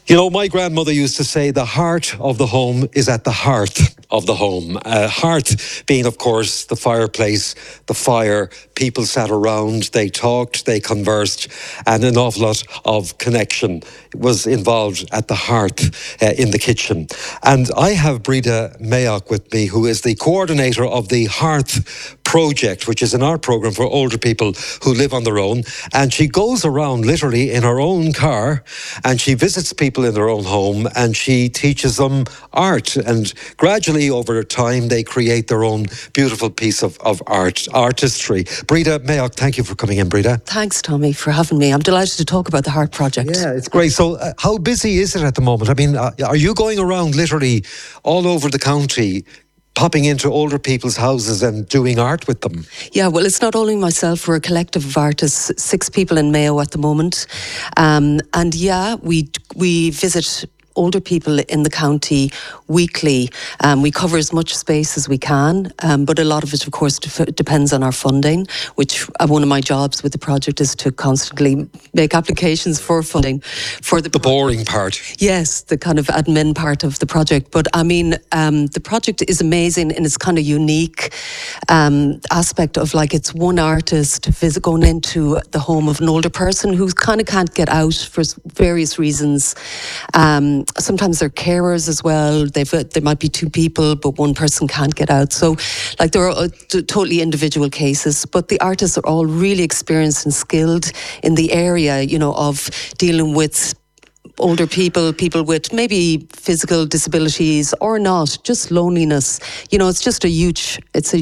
You know, my grandmother used to say the heart of the home is at the hearth of the home. Hearth being, of course, the fireplace, the fire. People sat around, they talked, they conversed, and an awful lot of connection was involved at the hearth in the kitchen. And I have Breda Mayock with me, who is the coordinator of the Hearth Project, which is an art program for older people who live on their own. And she goes around literally in her own car and she visits people in their own home and she teaches them art. And gradually over time, they create their own beautiful piece of artistry. Breda Mayock, thank you for coming in, Breda. Thanks, Tommy, for having me. I'm delighted to talk about the Heart Project. Yeah, it's great. So how busy is it at the moment? I mean, are you going around literally all over the county, popping into older people's houses and doing art with them? Yeah, well, it's not only myself. We're a collective of artists, 6 people in Mayo at the moment. And yeah, we visit older people in the county weekly. We cover as much space as we can, but a lot of it, of course, depends on our funding, which one of my jobs with the project is to constantly make applications for funding for the boring part. Yes, the kind of admin part of the project. But I mean, the project is amazing in its kind of unique aspect of, like, it's one artist going into the home of an older person who kind of can't get out for various reasons. Sometimes they're carers as well. There might be 2 people, but one person can't get out. So, like, there are totally individual cases, but the artists are all really experienced and skilled in the area, you know, of dealing with older people with maybe physical disabilities or not, just loneliness. You know, it's a huge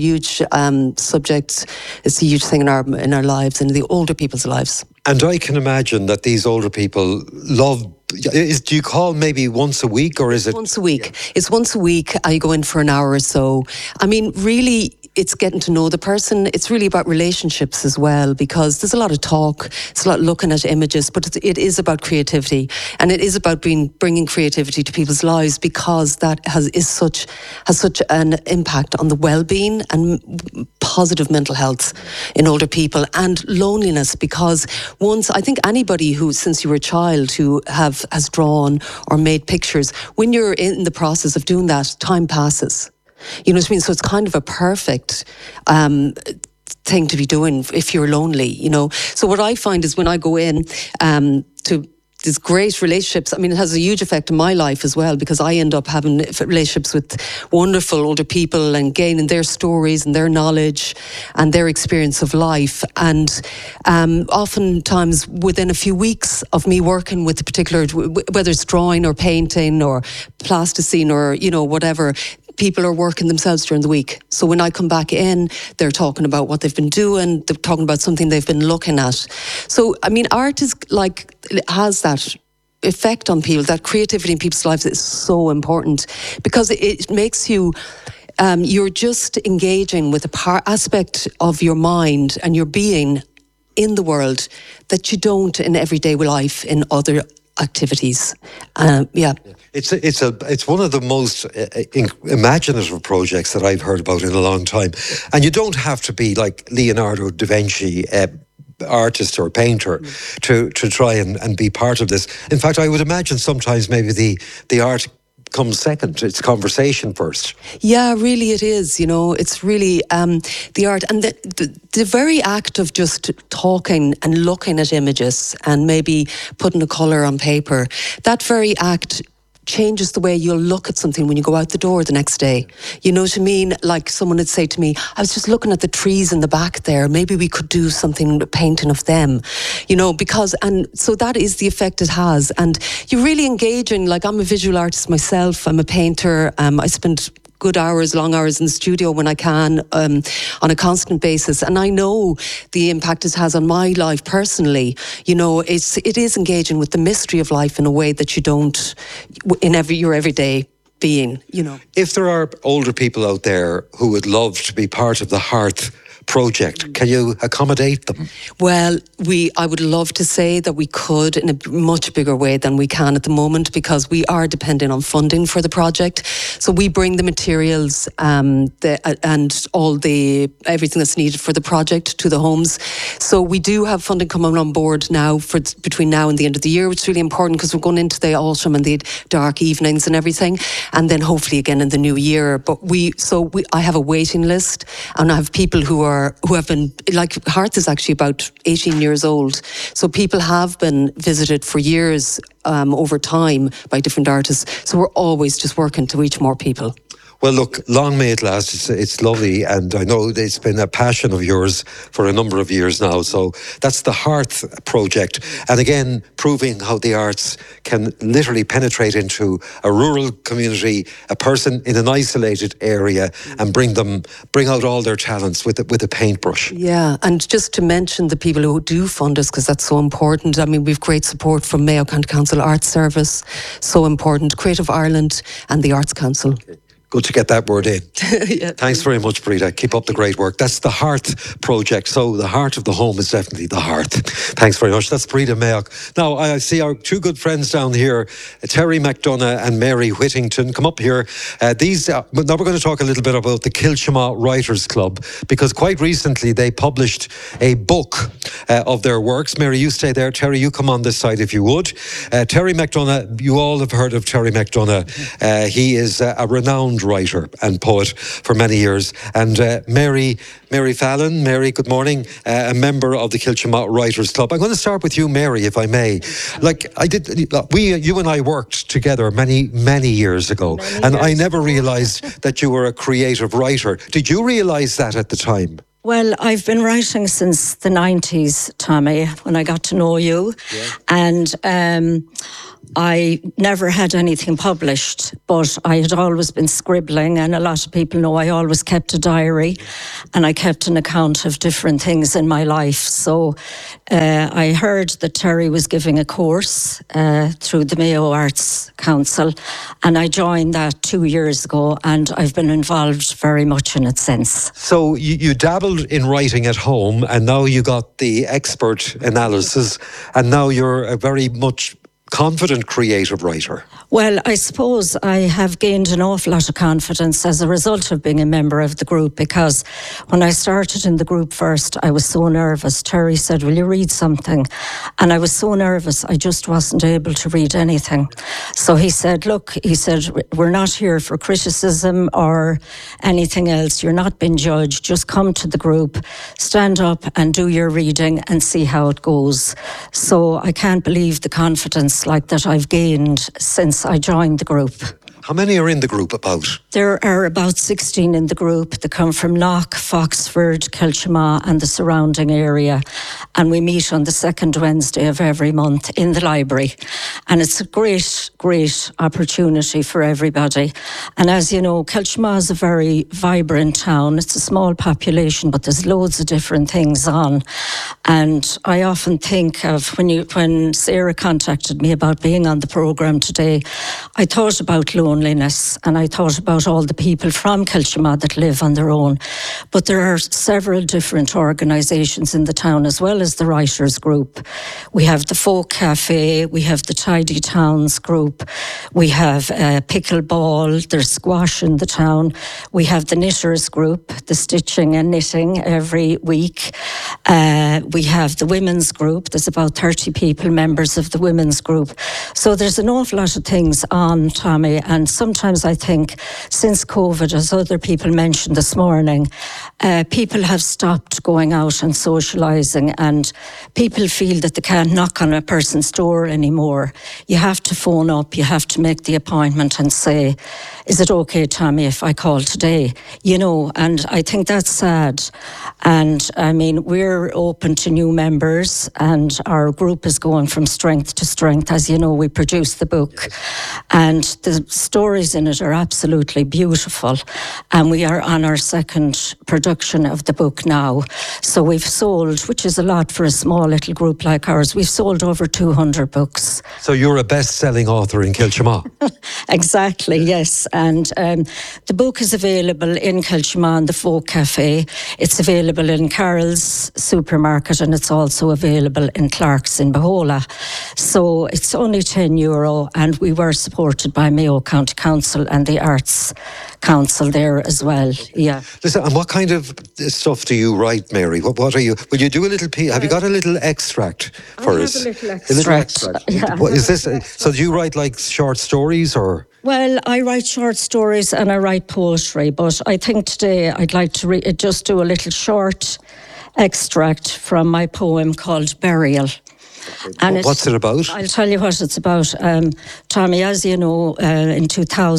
subject. It's a huge thing in our lives, in the older people's lives. And I can imagine that these older people love. Do you call maybe once a week, or is it once a week? Yeah. It's once a week. I go in for an hour or so. I mean, really, it's getting to know the person. It's really about relationships as well, because there's a lot of talk, it's a lot of looking at images, but it is about creativity, and it is about bringing creativity to people's lives, because that has such an impact on the well-being and positive mental health in older people, and loneliness. Because once, I think anybody who, since you were a child, who has drawn or made pictures, when you're in the process of doing that, time passes. You know what I mean? So it's kind of a perfect thing to be doing if you're lonely, you know. So what I find is when I go in to these great relationships, I mean, it has a huge effect on my life as well, because I end up having relationships with wonderful older people and gaining their stories and their knowledge and their experience of life. And oftentimes within a few weeks of me working with a particular, whether it's drawing or painting or plasticine or, you know, whatever, people are working themselves during the week. So when I come back in, they're talking about what they've been doing, they're talking about something they've been looking at. So, I mean, art is like, it has that effect on people, that creativity in people's lives is so important, because it makes you, you're just engaging with a aspect of your mind and your being in the world that you don't in everyday life in other activities. Yeah. It's one of the most imaginative projects that I've heard about in a long time. And you don't have to be like Leonardo da Vinci, artist or painter, to try and be part of this. In fact, I would imagine sometimes maybe the art comes second. It's conversation first. Yeah, really it is. You know, it's really the art and the very act of just talking and looking at images and maybe putting a colour on paper. That very act changes the way you'll look at something when you go out the door the next day. You know what I mean? Like someone would say to me, I was just looking at the trees in the back there, maybe we could do something, a painting of them, you know, because, and so that is the effect it has. And you're really engaging, like I'm a visual artist myself, I'm a painter, I spend good hours, long hours in the studio when I can, on a constant basis. And I know the impact it has on my life personally. You know, it is engaging with the mystery of life in a way that you don't in your everyday being, you know. If there are older people out there who would love to be part of the Hearth project. Can you accommodate them? Well, I would love to say that we could in a much bigger way than we can at the moment, because we are dependent on funding for the project. So we bring the materials and everything that's needed for the project to the homes. So we do have funding coming on board now for between now and the end of the year, which is really important because we're going into the autumn and the dark evenings and everything, and then hopefully again in the new year. But I have a waiting list, and I have people who have been, like, Hearth is actually about 18 years old, so people have been visited for years over time by different artists. So we're always just working to reach more people. Well, look, long may it last. It's lovely, and I know it's been a passion of yours for a number of years now. So that's the Hearth project. And again, proving how the arts can literally penetrate into a rural community, a person in an isolated area, and bring out all their talents with a paintbrush. Yeah, and just to mention the people who do fund us, because that's so important. I mean, we've great support from Mayo County Council Arts Service, so important, Creative Ireland and the Arts Council. Okay. Good to get that word in. Yeah, thanks very much, Breda. Keep up the great work. That's the Hearth project. So the heart of the home is definitely the hearth. Thanks very much. That's Breda Mayock. Now, I see our two good friends down here, Terry McDonough and Mary Whittington. Come up here. Now we're going to talk a little bit about the Kiltimagh Writers Club, because quite recently they published a book of their works. Mary, you stay there. Terry, you come on this side if you would. Terry McDonough, you all have heard of Terry McDonough. He is a renowned writer and poet for many years. And Mary Fallon. Mary, good morning. A member of the Kiltimagh Writers Club. I'm going to start with you, Mary, if I may. You and I worked together many years ago, I never realised that you were a creative writer. Did you realise that at the time? Well, I've been writing since the 90s, Tommy, when I got to know you. Yeah. And I never had anything published, but I had always been scribbling, and a lot of people know I always kept a diary, and I kept an account of different things in my life. So I heard that Terry was giving a course through the Mayo Arts Council, and I joined that 2 years ago, and I've been involved very much in it since. So you dabbled in writing at home, and now you got the expert analysis, and now you're a very much confident creative writer. Well, I suppose I have gained an awful lot of confidence as a result of being a member of the group, because when I started in the group first, I was so nervous. Terry said, "Will you read something?" And I was so nervous, I just wasn't able to read anything. So he said, "We're not here for criticism or anything else. You're not being judged. Just come to the group, stand up and do your reading and see how it goes." So I can't believe the confidence like that I've gained since I joined the group. How many are in the group about? There are about 16 in the group. They come from Knock, Foxford, Kiltimagh and the surrounding area. And we meet on the second Wednesday of every month in the library. And it's a great opportunity for everybody. And as you know, Kiltimagh is a very vibrant town. It's a small population, but there's loads of different things on. And I often think of when Sarah contacted me about being on the programme today, I thought about loneliness, and I thought about all the people from Kiltimagh that live on their own. But there are several different organisations in the town, as well as the Writers Group. We have the Folk Cafe, we have the Tidy Towns Group, we have pickleball, there's squash in the town, we have the Knitters Group, the stitching and knitting every week. We have the Women's Group, there's about 30 people, members of the Women's Group. So there's an awful lot of things on, Tommy, and sometimes I think since COVID, as other people mentioned this morning, people have stopped going out and socialising, and people feel that they can't knock on a person's door anymore. You have to phone up, you have to make the appointment and say, "Is it okay, Tommy, if I call today?" You know, and I think that's sad. And I mean, we're open to new members, and our group is going from strength to strength. As you know, we produced the book, and the stories in it are absolutely beautiful. And we are on our second production of the book now. So we've sold, which is a lot for a small little group like ours, we've sold over 200 books. So you're a best-selling author in Kiltimagh. Exactly, yes. And the book is available in Kiltimagh in the Folk Cafe. It's available in Carroll's supermarket, and it's also available in Clark's in Bahola. So it's only €10, and we were supported by Mayo County Council and the Arts Council there as well. Yeah. Listen, and what kind of stuff do you write, Mary? What are you? Will you do a little piece? Have you got a little extract for us? A little extract. Yeah. What is this? So do you write like short stories or? Well, I write short stories and I write poetry, but I think today I'd like to just do a little short extract from my poem called Burial. And what's it about? I'll tell you what it's about. Tommy, as you know, in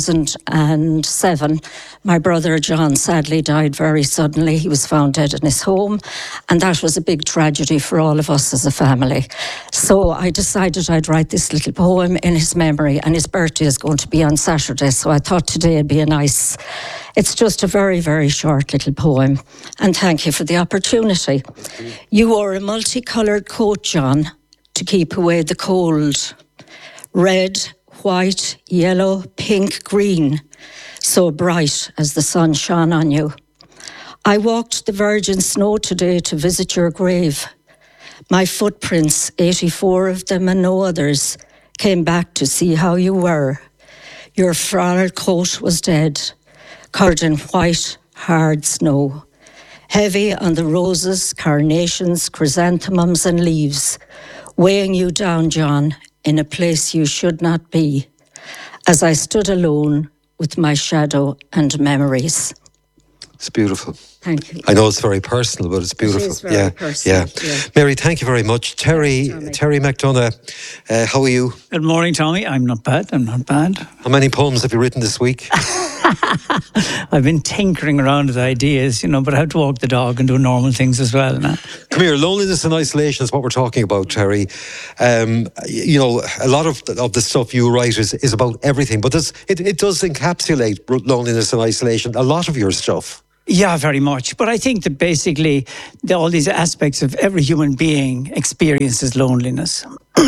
2007, my brother John sadly died very suddenly. He was found dead in his home, and that was a big tragedy for all of us as a family. So I decided I'd write this little poem in his memory, and his birthday is going to be on Saturday, so I thought today would be it's just a very, very short little poem, and thank you for the opportunity. You wore a multicoloured coat, John, to keep away the cold. Red, white, yellow, pink, green, so bright as the sun shone on you. I walked the virgin snow today to visit your grave. My footprints, 84 of them and no others, came back to see how you were. Your floral coat was dead, covered in white, hard snow. Heavy on the roses, carnations, chrysanthemums and leaves, weighing you down, John, in a place you should not be, as I stood alone with my shadow and memories. It's beautiful. Thank you. I know it's very personal, but it's beautiful. It is very personal. Yeah. Mary, thank you very much. Terry McDonough, how are you? Good morning, Tommy. I'm not bad. How many poems have you written this week? I've been tinkering around with ideas, but I have to walk the dog and do normal things as well. Come here, loneliness and isolation is what we're talking about, Terry. A lot of the stuff you write is about everything, but it does encapsulate loneliness and isolation, a lot of your stuff. Yeah, very much. But I think that basically all these aspects of every human being experiences loneliness.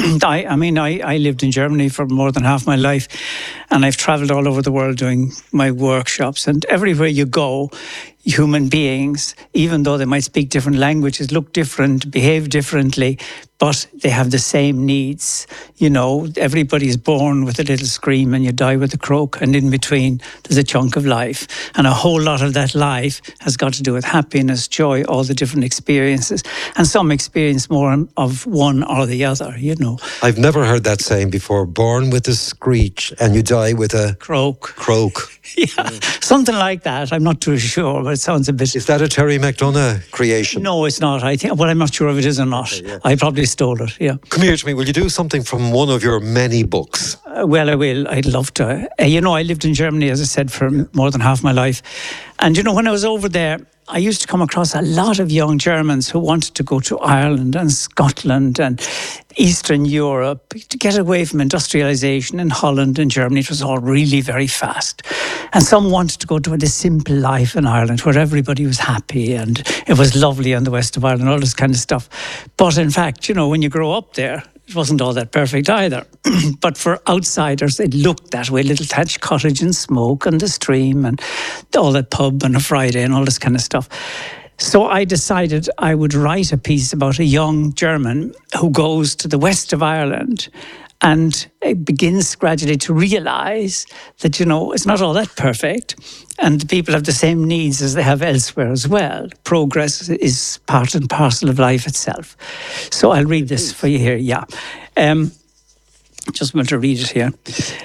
I lived in Germany for more than half my life, and I've travelled all over the world doing my workshops. And everywhere you go, human beings, even though they might speak different languages, look different, behave differently, but they have the same needs. Everybody's born with a little scream and you die with a croak, and in between there's a chunk of life. And a whole lot of that life has got to do with happiness, joy, all the different experiences. And some experience more of one or the other, I've never heard that saying before. Born with a screech and you die with a croak. Yeah, something like that. I'm not too sure, but it sounds a bit... Is that a Terry McDonough creation? No, it's not. I'm not sure if it is or not. Okay, yeah. I probably stole it, yeah. Come here to me. Will you do something from one of your many books? Well, I will. I'd love to. I lived in Germany, as I said, for more than half my life. And, when I was over there, I used to come across a lot of young Germans who wanted to go to Ireland and Scotland and Eastern Europe to get away from industrialisation in Holland and Germany. It was all really very fast. And some wanted to go to a simple life in Ireland where everybody was happy and it was lovely on the west of Ireland, all this kind of stuff. But in fact, when you grow up there, it wasn't all that perfect either. But for outsiders, it looked that way. Little thatched cottage and smoke and the stream and all that pub on a Friday and all this kind of stuff. So I decided I would write a piece about a young German who goes to the west of Ireland and begins gradually to realise that, it's not all that perfect. And the people have the same needs as they have elsewhere as well. Progress is part and parcel of life itself. So I'll read this for you here, yeah. Just want to read it here.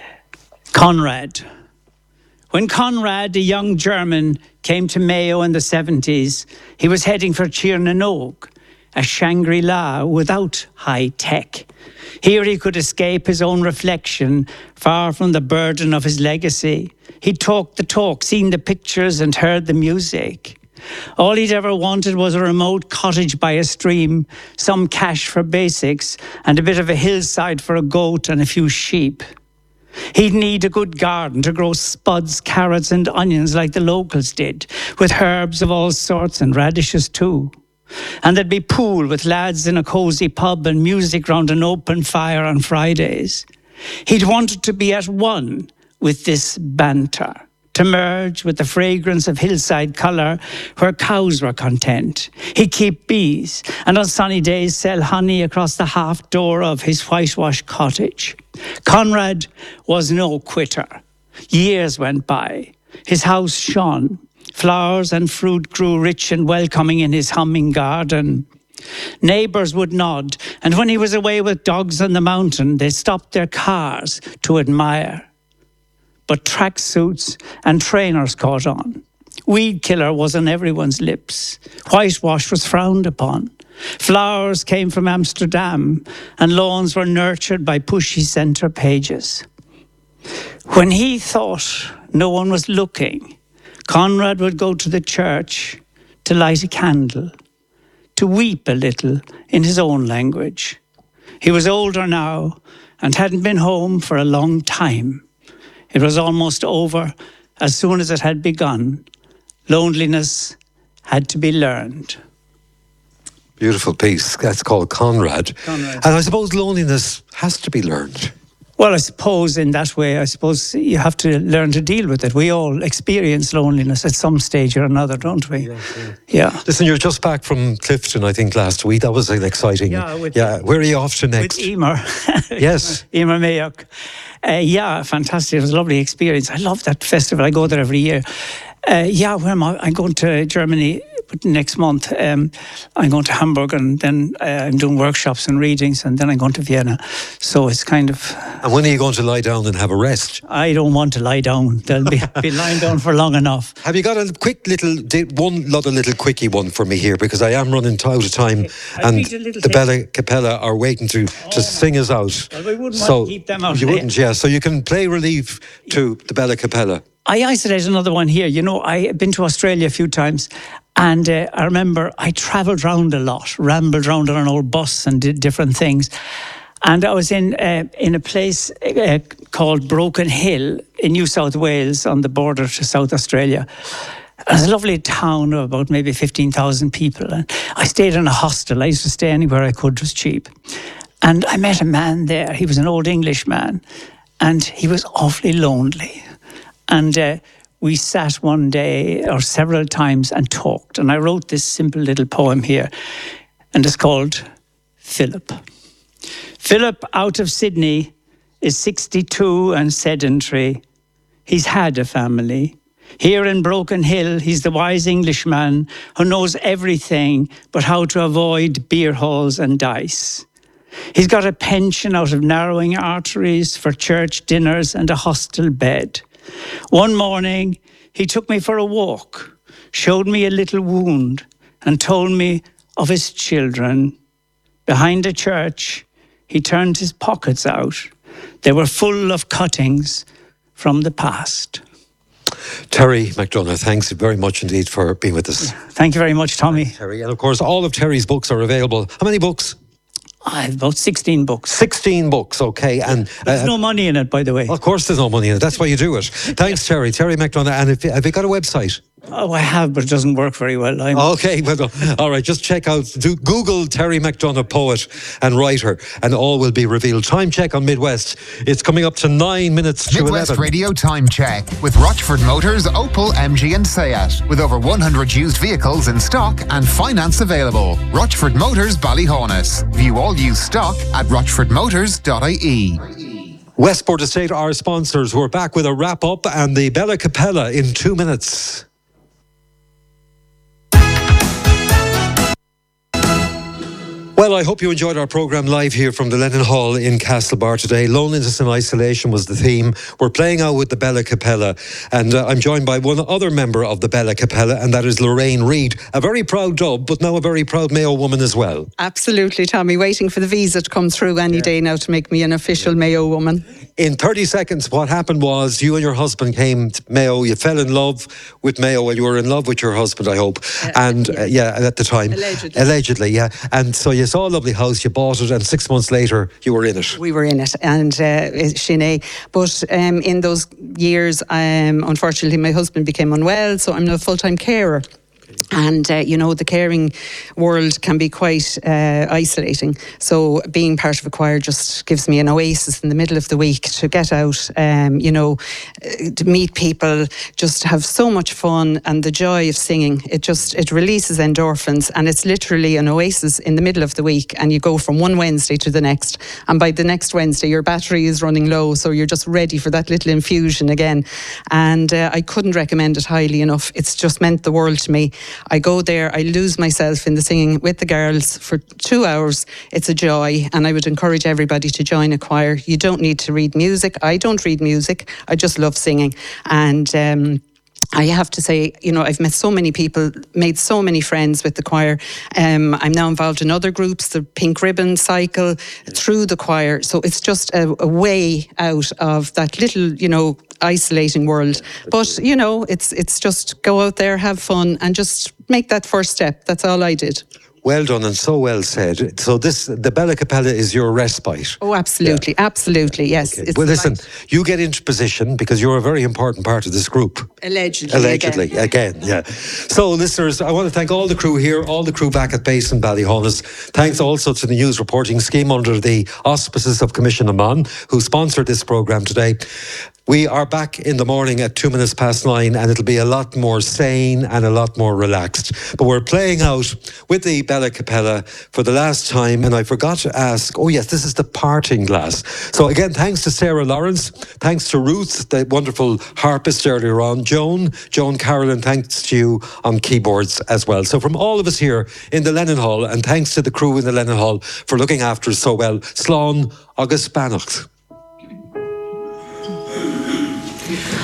Conrad. When Conrad, a young German, came to Mayo in the 70s, he was heading for Tír na nÓg, a Shangri-La without high tech. Here he could escape his own reflection, far from the burden of his legacy. He'd talked the talk, seen the pictures and heard the music. All he'd ever wanted was a remote cottage by a stream, some cash for basics, and a bit of a hillside for a goat and a few sheep. He'd need a good garden to grow spuds, carrots and onions like the locals did, with herbs of all sorts and radishes too. And there'd be pool with lads in a cosy pub and music round an open fire on Fridays. He'd wanted to be at one with this banter, to merge with the fragrance of hillside colour where cows were content. He'd keep bees and on sunny days sell honey across the half door of his whitewashed cottage. Conrad was no quitter. Years went by. His house shone. Flowers and fruit grew rich and welcoming in his humming garden. Neighbours would nod, and when he was away with dogs on the mountain, they stopped their cars to admire. But tracksuits and trainers caught on. Weed killer was on everyone's lips. Whitewash was frowned upon. Flowers came from Amsterdam, and lawns were nurtured by pushy centre pages. When he thought no one was looking, Conrad would go to the church to light a candle, to weep a little in his own language. He was older now and hadn't been home for a long time. It was almost over as soon as it had begun. Loneliness had to be learned. Beautiful piece. That's called Conrad. And I suppose loneliness has to be learned. Well, I suppose in that way, you have to learn to deal with it. We all experience loneliness at some stage or another, don't we? Yeah. Listen, you're just back from Clifton, I think, last week. That was an exciting... Yeah, where are you off to next? With Emer. Yes. Emer Mayock. Yeah, fantastic. It was a lovely experience. I love that festival. I go there every year. Where am I? I'm going to Germany next month. I'm going to Hamburg, and then I'm doing workshops and readings, and then I'm going to Vienna. So it's kind of... And when are you going to lie down and have a rest? I don't want to lie down. They'll be lying down for long enough. Have you got a quick little quickie one for me here? Because I am running out of time, and the Bella Capella are waiting to sing us out. Well, we wouldn't want to keep them out. You wouldn't, yeah. So you can play relief to the Bella Capella. I isolate another one here. You know, I've been to Australia a few times, and I remember I travelled around a lot, rambled around on an old bus and did different things. And I was in a place called Broken Hill in New South Wales on the border to South Australia. It was a lovely town of about maybe 15,000 people. And I stayed in a hostel. I used to stay anywhere I could, it was cheap. And I met a man there. He was an old English man, and he was awfully lonely. And we sat one day or several times and talked. And I wrote this simple little poem here, and it's called Philip. Philip, out of Sydney, is 62 and sedentary. He's had a family. Here in Broken Hill, he's the wise Englishman who knows everything but how to avoid beer halls and dice. He's got a pension out of narrowing arteries for church dinners and a hostel bed. One morning, he took me for a walk, showed me a little wound, and told me of his children. Behind a church, he turned his pockets out. They were full of cuttings from the past. Terry McDonagh, thanks very much indeed for being with us. Thank you very much, Tommy. Terry. And of course, all of Terry's books are available. How many books? I have about 16 books. 16 books, okay. And there's no money in it, by the way. Of course there's no money in it. That's why you do it. Thanks, Terry. Terry McDonagh. And have you got a website? Oh, I have, but it doesn't work very well. Okay, well, all right, just check out, Google Terry McDonagh, poet and writer, and all will be revealed. Time check on Midwest. It's coming up to 9 minutes to 11. Midwest Radio Time Check with Rochford Motors, Opel, MG and Seat. With over 100 used vehicles in stock and finance available. Rochford Motors, Ballyhonus. View all used stock at rochfordmotors.ie. Westport Estate, our sponsors. We're back with a wrap-up and the Bella Capella in 2 minutes. Well, I hope you enjoyed our programme live here from the Lennon Hall in Castlebar today. Loneliness and isolation was the theme. We're playing out with the Bella Capella, and I'm joined by one other member of the Bella Capella, and that is Lorraine Reid, a very proud Dub, but now a very proud Mayo woman as well. Absolutely, Tommy. Waiting for the visa to come through any day now to make me an official Mayo woman. In 30 seconds, what happened was you and your husband came to Mayo. You fell in love with Mayo. Well, you were in love with your husband, I hope. And at the time. Allegedly. Allegedly, yeah. And so you saw saw a lovely house, you bought it, and 6 months later you were in it. We were in it, and Sinead. But in those years, unfortunately, my husband became unwell, so I'm now a full-time carer. And, the caring world can be quite isolating. So being part of a choir just gives me an oasis in the middle of the week to get out, to meet people, just have so much fun, and the joy of singing. It releases endorphins, and it's literally an oasis in the middle of the week, and you go from one Wednesday to the next. And by the next Wednesday, your battery is running low, so you're just ready for that little infusion again. And I couldn't recommend it highly enough. It's just meant the world to me. I go there, I lose myself in the singing with the girls for 2 hours. It's a joy, and I would encourage everybody to join a choir. You don't need to read music. I don't read music. I just love singing. And I have to say, I've met so many people, made so many friends with the choir. I'm now involved in other groups, the Pink Ribbon Cycle, through the choir. So it's just a way out of that little, isolating world. But, it's just go out there, have fun, and just make that first step. That's all I did. Well done and so well said. So the Bella Capella is your respite. Oh, absolutely. Yeah. Absolutely, yes. Okay. Well, listen, you get into position because you're a very important part of this group. Allegedly again, yeah. So, listeners, I want to thank all the crew here, all the crew back at base in Ballyhonus. Thanks also to the news reporting scheme under the auspices of Commission Amman, who sponsored this programme today. We are back in the morning at 9:02, and it'll be a lot more sane and a lot more relaxed. But we're playing out with the Bella Capella for the last time, and I forgot to ask, oh yes, this is the parting glass. So again, thanks to Sarah Lawrence, thanks to Ruth, the wonderful harpist earlier on, Joan Carolyn, thanks to you on keyboards as well. So from all of us here in the Lennon Hall, and thanks to the crew in the Lennon Hall for looking after us so well, Slán agus Beannacht.